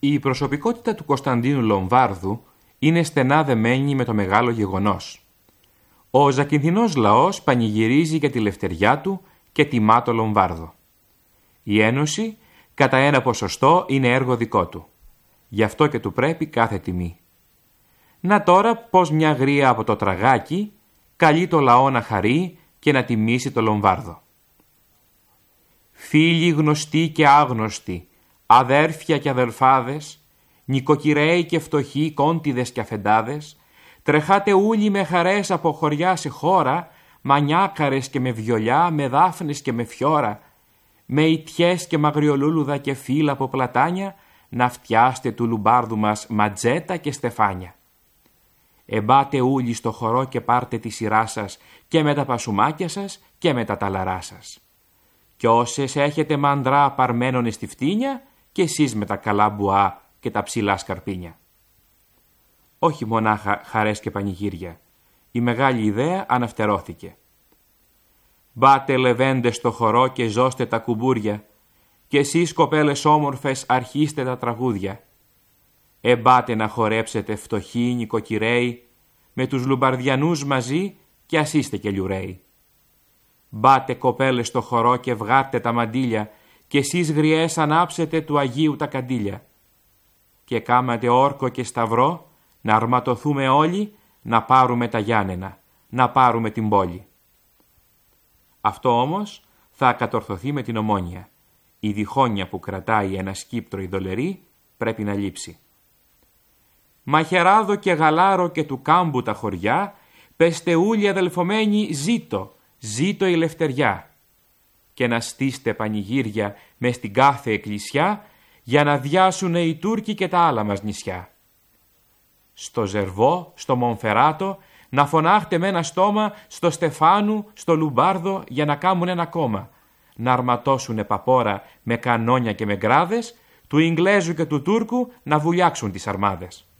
Η προσωπικότητα του Κωνσταντίνου Λομβάρδου είναι στενά δεμένη με το μεγάλο γεγονός. Ο Ζακυνθινός λαός πανηγυρίζει για τη λευτεριά του και τιμά το Λομβάρδο. Η Ένωση κατά ένα ποσοστό είναι έργο δικό του. Γι' αυτό και του πρέπει κάθε τιμή. Να τώρα πως μια γρία από το τραγάκι καλεί το λαό να χαρεί και να τιμήσει το Λομβάρδο. Φίλοι γνωστοί και άγνωστοι, αδέρφια και αδελφάδες, νοικοκυρέοι και φτωχοί, κόντιδες και αφεντάδες, τρεχάτε ούλοι με χαρές από χωριά σε χώρα, μανιάκαρες και με βιολιά, με δάφνες και με φιώρα, με ιτιές και μαγριολούλουδα και φύλλα από πλατάνια, να φτιάστε του Λουμπάρδου μας ματζέτα και στεφάνια. Εμπάτε ούλοι στο χορό και πάρτε τη σειρά σας και με τα πασουμάκια σας και με τα ταλαρά σας. Κι όσες έχετε μαντρά παρμένονες στη φτύνια και εσείς με τα καλά μπουά και τα ψηλά σκαρπίνια. Όχι μονάχα χαρές και πανηγύρια. Η μεγάλη ιδέα αναφτερώθηκε. Μπάτε λεβέντες στο χορό και ζώστε τα κουμπούρια και εσείς κοπέλες όμορφες αρχίστε τα τραγούδια. Εμπάτε να χορέψετε φτωχοί νοικοκυρέοι με τους Λουμπαρδιανούς μαζί και ας είστε και λιουρέοι. Μπάτε κοπέλες στο χορό και βγάρτε τα μαντίλια και εσείς γριές ανάψετε του Αγίου τα καντήλια. Και κάματε όρκο και σταυρό να αρματωθούμε όλοι να πάρουμε τα Γιάννενα, να πάρουμε την πόλη. Αυτό όμως θα κατορθωθεί με την Ομόνια. Η διχόνια που κρατάει ένα σκύπτρο ειδωλερή πρέπει να λείψει. Μαχαιράδο και Γαλάρο και του Κάμπου τα χωριά, πεστε ούλοι αδελφομένοι ζήτω, ζήτω η λευτεριά. Και να στήστε πανηγύρια μες στην κάθε εκκλησιά για να διάσουνε οι Τούρκοι και τα άλλα μας νησιά. Στο Ζερβό, στο Μονφεράτο, να φωνάχτε με ένα στόμα στο Στεφάνου, στο Λουμπάρδο για να κάμουν ένα κόμμα. Να αρματώσουνε παπόρα με κανόνια και με γκράδες, του Ιγγλέζου και του Τούρκου να βουλιάξουν τις αρμάδες.